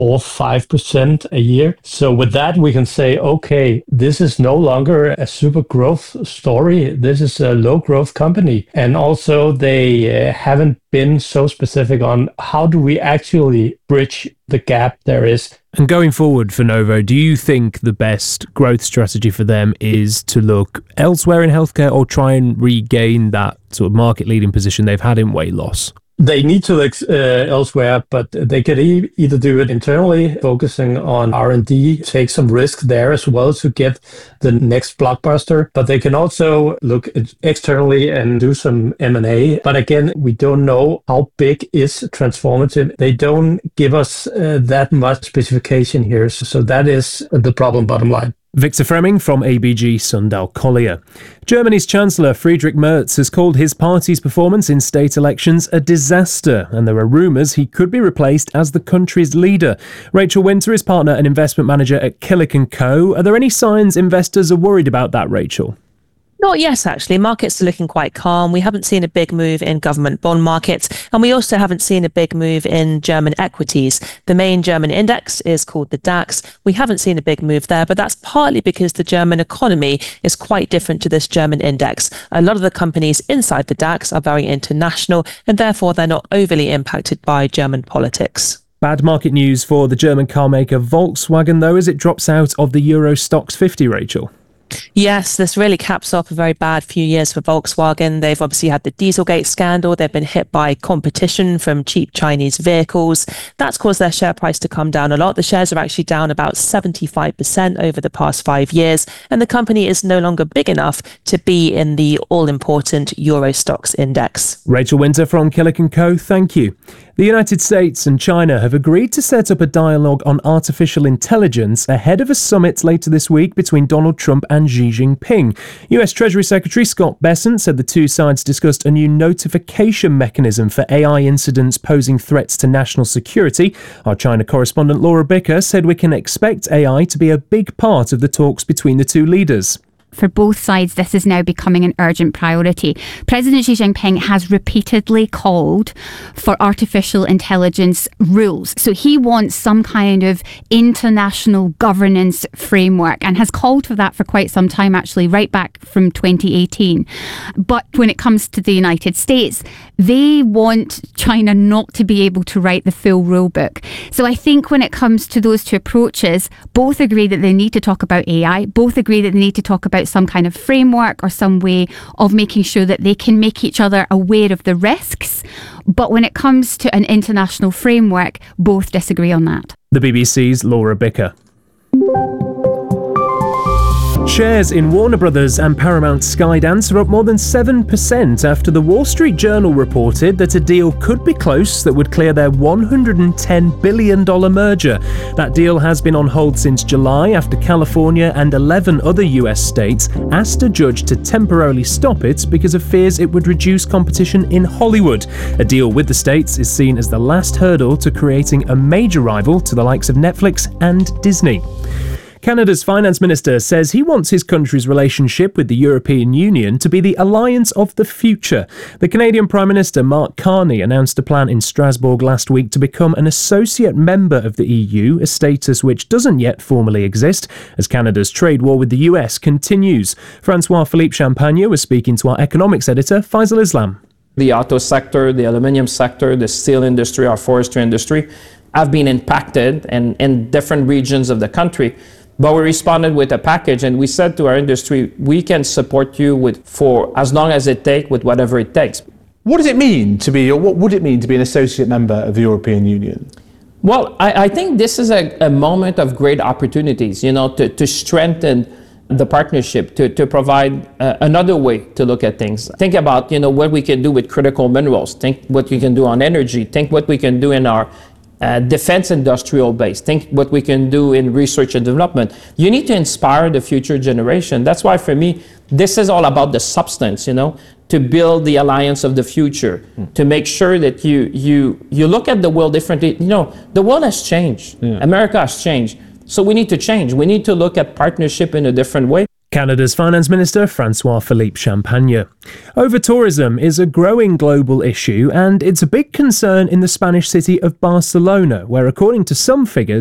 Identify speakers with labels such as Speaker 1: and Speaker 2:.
Speaker 1: or 5% a year. So with that, we can say, okay, this is no longer a super growth story. This is a low growth company. And also they haven't been so specific on how do we actually bridge the gap there is.
Speaker 2: And going forward for Novo, do you think the best growth strategy for them is to look elsewhere in healthcare or try and regain that sort of market leading position they've had in weight loss?
Speaker 1: They need to look elsewhere, but they could either do it internally, focusing on R&D, take some risk there as well to get the next blockbuster. But they can also look externally and do some M&A. But again, we don't know how big is transformative. They don't give us that much specification here. So that is the problem, bottom line.
Speaker 2: Victor Fremming from ABG Sundal Collier. Germany's Chancellor Friedrich Merz has called his party's performance in state elections a disaster, and there are rumours he could be replaced as the country's leader. Rachel Winter is partner and investment manager at Killick & Co. Are there any signs investors are worried about that, Rachel?
Speaker 3: Not yet, actually. Markets are looking quite calm. We haven't seen a big move in government bond markets, and we also haven't seen a big move in German equities. The main German index is called the DAX. We haven't seen a big move there, but that's partly because the German economy is quite different to this German index. A lot of the companies inside the DAX are very international, and therefore they're not overly impacted by German politics.
Speaker 2: Bad market news for the German car maker Volkswagen, though, as it drops out of the Euro Stoxx 50, Rachel.
Speaker 3: Yes, this really caps off a very bad few years for Volkswagen. They've obviously had the Dieselgate scandal. They've been hit by competition from cheap Chinese vehicles. That's caused their share price to come down a lot. The shares are actually down about 75% over the past 5 years, and the company is no longer big enough to be in the all-important Euro Stoxx index.
Speaker 2: Rachel Winter from Killick & Co., thank you. The United States and China have agreed to set up a dialogue on artificial intelligence ahead of a summit later this week between Donald Trump and Xi Jinping. US Treasury Secretary Scott Bessent said the two sides discussed a new notification mechanism for AI incidents posing threats to national security. Our China correspondent Laura Bicker said we can expect AI to be a big part of the talks between the two leaders.
Speaker 4: For both sides, this is now becoming an urgent priority. President Xi Jinping has repeatedly called for artificial intelligence rules. So he wants some kind of international governance framework and has called for that for quite some time, actually, right back from 2018. But when it comes to the United States, they want China not to be able to write the full rule book. So I think when it comes to those two approaches, both agree that they need to talk about AI, both agree that they need to talk about some kind of framework or some way of making sure that they can make each other aware of the risks. But when it comes to an international framework, both disagree on that.
Speaker 2: The BBC's Laura Bicker. Shares in Warner Brothers and Paramount Skydance are up more than 7% after the Wall Street Journal reported that a deal could be close that would clear their $110 billion merger. That deal has been on hold since July after California and 11 other US states asked a judge to temporarily stop it because of fears it would reduce competition in Hollywood. A deal with the states is seen as the last hurdle to creating a major rival to the likes of Netflix and Disney. Canada's finance minister says he wants his country's relationship with the European Union to be the alliance of the future. The Canadian Prime Minister Mark Carney announced a plan in Strasbourg last week to become an associate member of the EU, a status which doesn't yet formally exist, as Canada's trade war with the US continues. Francois-Philippe Champagne was speaking to our economics editor, Faisal Islam.
Speaker 5: The auto sector, the aluminium sector, the steel industry, our forestry industry have been impacted and in different regions of the country. But we responded with a package and we said to our industry, we can support you for as long as it takes, with whatever it takes.
Speaker 6: What does it mean to be, or what would it mean to be an associate member of the European Union?
Speaker 5: Well, I think this is a moment of great opportunities, to strengthen the partnership, to provide another way to look at things. Think about, what we can do with critical minerals. Think what we can do on energy. Think what we can do in our defense industrial base. Think what we can do in research and development. You need to inspire the future generation. That's why for me, this is all about the substance, to build the alliance of the future, to make sure that you look at the world differently. The world has changed. Yeah. America has changed. So we need to change. We need to look at partnership in a different way.
Speaker 2: Canada's Finance Minister François-Philippe Champagne. Over-tourism is a growing global issue, and it's a big concern in the Spanish city of Barcelona, where according to some figures,